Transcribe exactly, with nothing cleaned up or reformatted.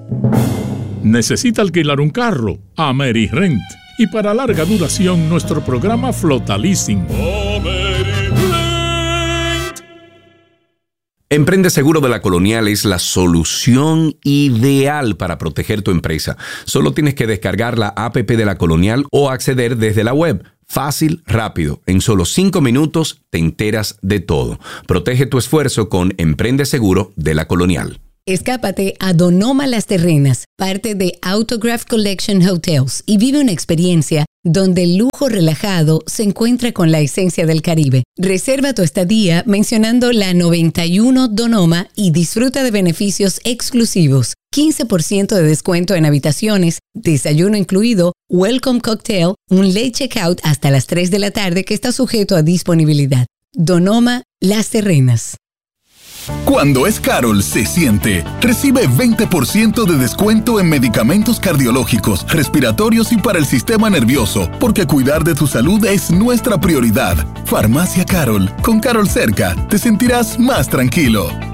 ¿Necesita alquilar un carro? AmeriRent. Y para larga duración, nuestro programa Flota Leasing. Emprende Seguro de la Colonial es la solución ideal para proteger tu empresa. Solo tienes que descargar la app de la Colonial o acceder desde la web. Fácil, rápido. En solo cinco minutos te enteras de todo. Protege tu esfuerzo con Emprende Seguro de la Colonial. Escápate a Donoma Las Terrenas, parte de Autograph Collection Hotels, y vive una experiencia donde el lujo relajado se encuentra con la esencia del Caribe. Reserva tu estadía mencionando la noventa y uno Donoma y disfruta de beneficios exclusivos. quince por ciento de descuento en habitaciones, desayuno incluido, welcome cocktail, un late checkout hasta las tres de la tarde que está sujeto a disponibilidad. Donoma Las Terrenas. Cuando es Carol, se siente. Recibe veinte por ciento de descuento en medicamentos cardiológicos, respiratorios y para el sistema nervioso, porque cuidar de tu salud es nuestra prioridad. Farmacia Carol. Con Carol cerca, te sentirás más tranquilo.